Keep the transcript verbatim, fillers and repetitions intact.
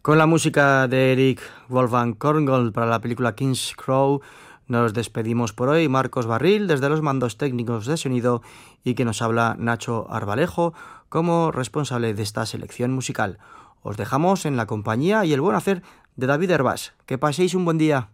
Con la música de Eric Wolfgang Korngold para la película King's Crow, nos despedimos por hoy. Marcos Barril desde los mandos técnicos de sonido y que nos habla Nacho Arbalejo como responsable de esta selección musical. Os dejamos en la compañía y el buen hacer de David Hervás. Que paséis un buen día.